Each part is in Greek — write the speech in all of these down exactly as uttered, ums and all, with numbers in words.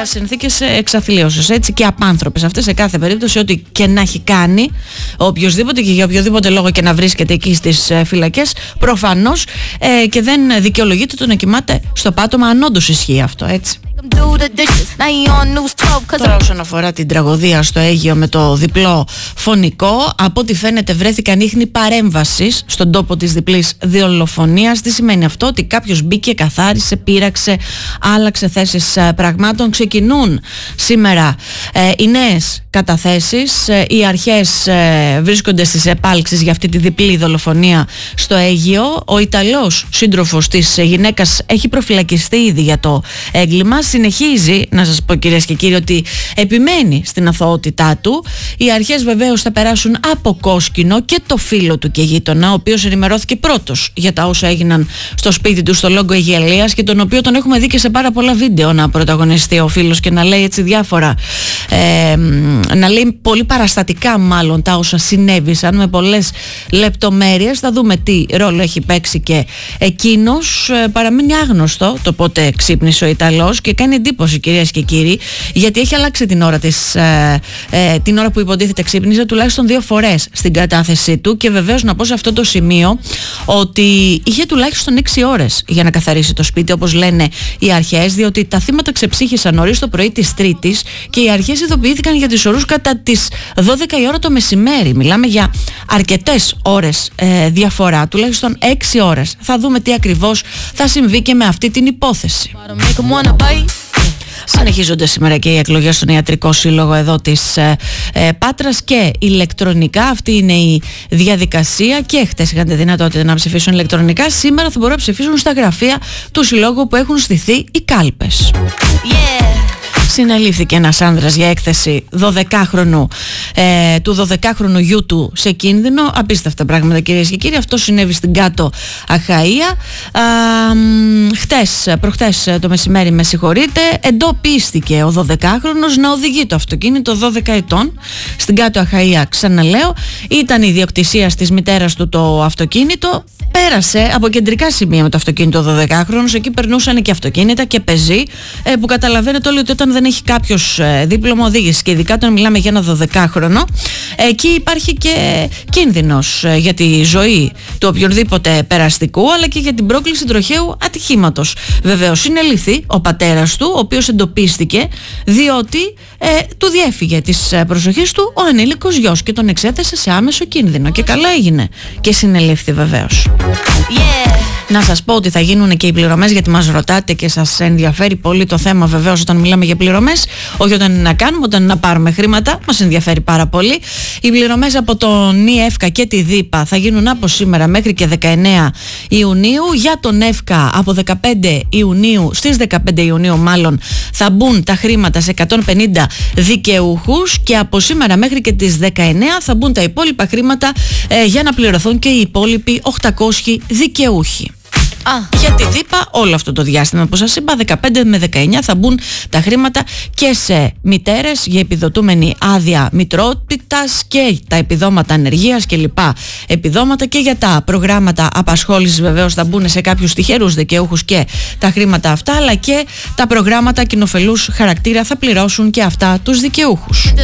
για συνθήκες εξαθλίωσης, έτσι, και απάνθρωπες αυτές σε κάθε περίπτωση, ό,τι και να έχει κάνει οποιοσδήποτε και για οποιοδήποτε λόγο και να βρίσκεται εκεί στις φυλακές, προφανώς ε, και δεν δικαιολογείται το να κοιμάται στο πάτωμα, αν όντως ισχύει αυτό, έτσι. Τώρα, όσον αφορά την τραγωδία στο Αίγυο με το διπλό φωνικό, από ό,τι φαίνεται βρέθηκαν ίχνη παρέμβασης στον τόπο της διπλής δολοφονίας. Τι σημαίνει αυτό? Ότι κάποιος μπήκε, καθάρισε, πείραξε, άλλαξε θέσεις πραγμάτων. Ξεκινούν σήμερα ε, οι νέες καταθέσεις. Ε, οι αρχές ε, βρίσκονται στις επάλξεις για αυτή τη διπλή δολοφονία στο Αίγυο. Ο Ιταλός σύντροφος της γυναίκας έχει προφυλακιστεί ήδη για το έγκλημα. Συνεχίζει, να σας πω κυρίες και κύριοι, ότι επιμένει στην αθωότητά του. Οι αρχές βεβαίως θα περάσουν από κόσκινο και το φίλο του και γείτονα, ο οποίος ενημερώθηκε πρώτος για τα όσα έγιναν στο σπίτι του στο Λόγκο Αιγιαλίας και τον οποίο τον έχουμε δει και σε πάρα πολλά βίντεο να πρωταγωνιστεί ο φίλος και να λέει έτσι διάφορα, ε, να λέει πολύ παραστατικά μάλλον τα όσα συνέβησαν με πολλές λεπτομέρειες. Θα δούμε τι ρόλο έχει παίξει και εκείνος. Ε, παραμένει άγνωστο το πότε ξύπνησε ο Ιταλός και κάνει εντύπωση, κυρίες και κύριοι, γιατί έχει αλλάξει την ώρα της, ε, ε, την ώρα που υποτίθεται ξύπνησε τουλάχιστον δύο φορές στην κατάθεσή του. Και βεβαίως να πω σε αυτό το σημείο ότι είχε τουλάχιστον έξι ώρες για να καθαρίσει το σπίτι, όπως λένε οι αρχές, διότι τα θύματα ξεψύχησαν νωρίς το πρωί της Τρίτης και οι αρχές ειδοποιήθηκαν για τις ορούς κατά τις δώδεκα η ώρα το μεσημέρι. Μιλάμε για αρκετές ώρες ε, διαφορά, τουλάχιστον έξι ώρες. Θα δούμε τι ακριβώς θα συμβεί και με αυτή την υπόθεση. Συνεχίζονται σήμερα και οι εκλογές στον Ιατρικό Σύλλογο εδώ της ε, ε, Πάτρας και ηλεκτρονικά. Αυτή είναι η διαδικασία και χτες είχαν τη δυνατότητα να ψηφίσουν ηλεκτρονικά. Σήμερα θα μπορούν να ψηφίσουν στα γραφεία του Συλλόγου που έχουν στηθεί οι κάλπες. Yeah. Συνελήφθηκε ένας άνδρας για έκθεση δωδεκάχρονου, ε, του δωδεκάχρονου γιού του σε κίνδυνο. Απίστευτα πράγματα, κυρίες και κύριοι. Αυτό συνέβη στην Κάτω Αχαΐα. Α, χτες, προχτές το μεσημέρι, με συγχωρείτε, εντοπίστηκε ο δωδεκάχρονος να οδηγεί το αυτοκίνητο δώδεκα ετών στην Κάτω Αχαΐα. Ξαναλέω, ήταν ιδιοκτησία της μητέρας του το αυτοκίνητο. Πέρασε από κεντρικά σημεία με το αυτοκίνητο δωδεκάχρονος. Εκεί περνούσαν και αυτοκίνητα και πεζοί, ε, που καταλαβαίνετε όλοι ότι όταν δεν έχει κάποιος ε, δίπλωμα οδήγησης και ειδικά όταν μιλάμε για ένα δωδεκάχρονο, εκεί υπάρχει και κίνδυνος ε, για τη ζωή του οποιονδήποτε περαστικού, αλλά και για την πρόκληση τροχαίου ατυχήματος. Βεβαίως συνελήφθη ο πατέρας του, ο οποίος εντοπίστηκε διότι ε, του διέφυγε της προσοχής του ο ανήλικος γιος και τον εξέθεσε σε άμεσο κίνδυνο. Και καλά έγινε και συνελήφθη βεβαίως. Yeah. Να σας πω ότι θα γίνουν και οι πληρωμές, γιατί μας ρωτάτε και σας ενδιαφέρει πολύ το θέμα βεβαίως όταν μιλάμε για πληρωμές. Όχι όταν είναι να κάνουμε, όταν είναι να πάρουμε χρήματα, μας ενδιαφέρει πάρα πολύ. Οι πληρωμές από τον ΝΙΕΦΚΑ και τη ΔΥΠΑ θα γίνουν από σήμερα μέχρι και δεκαεννέα Ιουνίου. Για τον ΕΦΚΑ από δεκαπέντε Ιουνίου, στις δεκαπέντε Ιουνίου μάλλον, θα μπουν τα χρήματα σε εκατόν πενήντα δικαιούχους και από σήμερα μέχρι και τις δεκαεννέα θα μπουν τα υπόλοιπα χρήματα ε, για να πληρωθούν και οι υπόλοιποι οκτακόσιοι δικαιούχοι. Ah. Για τη ΔΥΠΑ όλο αυτό το διάστημα που σας είπα, δεκαπέντε με δεκαεννέα, θα μπουν τα χρήματα και σε μητέρες για επιδοτούμενη άδεια μητρότητας και τα επιδόματα ανεργίας και λοιπά επιδόματα, και για τα προγράμματα απασχόλησης βεβαίως θα μπουν σε κάποιους τυχερούς δικαιούχους και τα χρήματα αυτά, αλλά και τα προγράμματα κοινοφελούς χαρακτήρα θα πληρώσουν και αυτά τους δικαιούχους.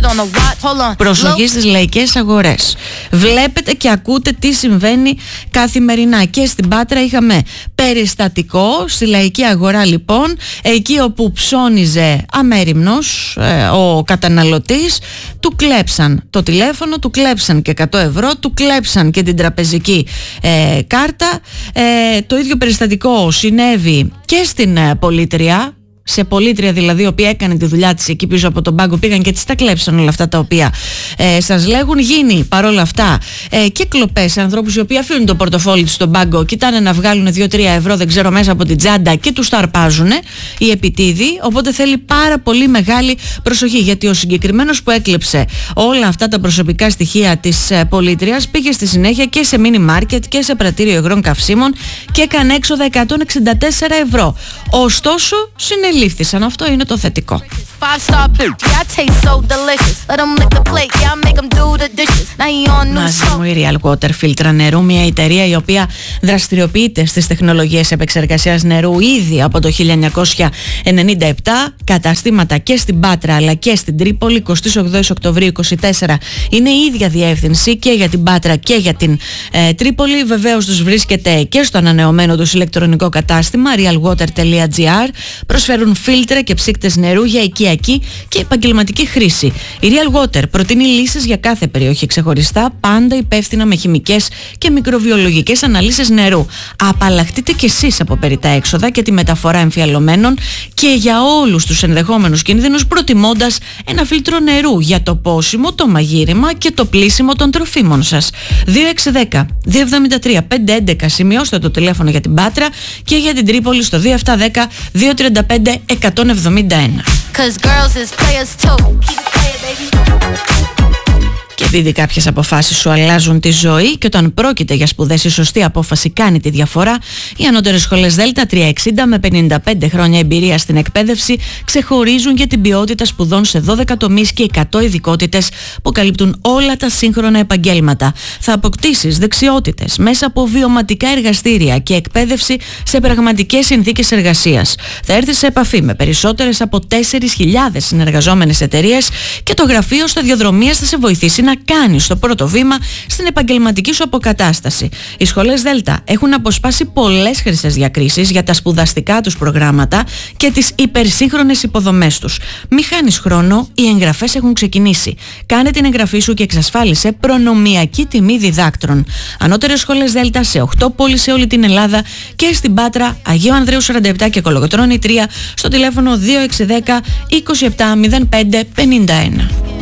Προσοχή στις λαϊκές αγορές. Βλέπετε και ακούτε τι συμβαίνει καθημερινά. Και στην Πάτρα είχαμε περιστατικό στη λαϊκή αγορά, λοιπόν, εκεί όπου ψώνιζε αμέριμνος ε, ο καταναλωτής, του κλέψαν το τηλέφωνο, του κλέψαν και εκατό ευρώ, του κλέψαν και την τραπεζική ε, κάρτα. Ε, το ίδιο περιστατικό συνέβη και στην ε, Πολύτρια, σε πολίτρια δηλαδή, η οποία έκανε τη δουλειά της εκεί πίσω από τον πάγκο, πήγαν και της τα κλέψαν όλα αυτά τα οποία ε, σας λέγουν. Γίνει παρόλα αυτά ε, και κλοπές σε ανθρώπους οι οποίοι αφήνουν το πορτοφόλι τους στον πάγκο, κοιτάνε να βγάλουν δύο τρία ευρώ, δεν ξέρω, μέσα από την τσάντα και τους τα αρπάζουν οι επιτίδοι. Οπότε θέλει πάρα πολύ μεγάλη προσοχή, γιατί ο συγκεκριμένος που έκλεψε όλα αυτά τα προσωπικά στοιχεία της ε, πολίτριας πήγε στη συνέχεια και σε μίνι μάρκετ και σε πρατήριο υγρών καυσίμων και έκανε έξοδα εκατόν εξήντα τέσσερα ευρώ. Ωστόσο συνελήφθησαν. Αυτό είναι το θετικό. Five star bitch, yeah, I taste so delicious. Let them lick the plate, yeah, I make them do the dishes. Now you on new Μαζί μου η Real Water φίλτρα νερού, μια εταιρεία η οποία δραστηριοποιείται στις τεχνολογίες επεξεργασίας νερού ήδη από το χίλια εννιακόσια ενενήντα επτά. Καταστήματα και στην Πάτρα αλλά και στην Τρίπολη. εικοστή ογδόη Οκτωβρίου είκοσι τέσσερα είναι η ίδια διεύθυνση και για την Πάτρα και για την ε, Τρίπολη. Βεβαίως τους βρίσκεται και στο ανανεωμένο τους ηλεκτρονικό κατάστημα realwater.gr. Προσφέρουν φίλτρα και ψύκτες νερού για οικιακή και επαγγελματική χρήση. Η Real Water προτείνει λύσεις για κάθε περιοχή ξεχωριστά, πάντα υπεύθυνα με χημικές και μικροβιολογικές αναλύσεις νερού. Απαλλαχτείτε κι εσείς από περιττά έξοδα και τη μεταφορά εμφιαλωμένων και για όλους τους ενδεχόμενους κινδύνους, προτιμώντας ένα φίλτρο νερού για το πόσιμο, το μαγείρεμα και το πλύσιμο των τροφίμων σας. δύο έξι ένα μηδέν δύο εβδομήντα τρία πεντακόσια έντεκα, σημειώστε το τηλέφωνο για την Πάτρα, και για την Τρίπολη στο δύο επτά ένα μηδέν δύο τρία πέντε εκατόν εβδομήντα ένα. Και επειδή κάποιες αποφάσεις σου αλλάζουν τη ζωή και όταν πρόκειται για σπουδές η σωστή απόφαση κάνει τη διαφορά, οι ανώτερες σχολές Δέλτα τριακόσια εξήντα με πενήντα πέντε χρόνια εμπειρία στην εκπαίδευση ξεχωρίζουν για την ποιότητα σπουδών σε δώδεκα τομείς και εκατό ειδικότητες που καλύπτουν όλα τα σύγχρονα επαγγέλματα. Θα αποκτήσεις δεξιότητες μέσα από βιωματικά εργαστήρια και εκπαίδευση σε πραγματικές συνθήκες εργασίας. Θα έρθεις σε επαφή με περισσότερες από τέσσερις χιλιάδες συνεργαζόμενες εταιρείες και το γραφείο σταδιοδρομίας θα σε βοηθήσει να κάνεις το πρώτο βήμα στην επαγγελματική σου αποκατάσταση. Οι σχολές Δέλτα έχουν αποσπάσει πολλές χρυσές διακρίσεις για τα σπουδαστικά τους προγράμματα και τις υπερσύγχρονες υποδομές τους. Μη χάνεις χρόνο, οι εγγραφές έχουν ξεκινήσει. Κάνε την εγγραφή σου και εξασφάλισε προνομιακή τιμή διδάκτρων. Ανώτερες σχολές Δέλτα σε οκτώ πόλεις σε όλη την Ελλάδα και στην Πάτρα, Αγίου Ανδρέου σαράντα επτά και Κολοκοτρώνη τρία, στο τηλέφωνο δύο έξι ένα μηδέν είκοσι επτά μηδέν πέντε πενήντα ένα.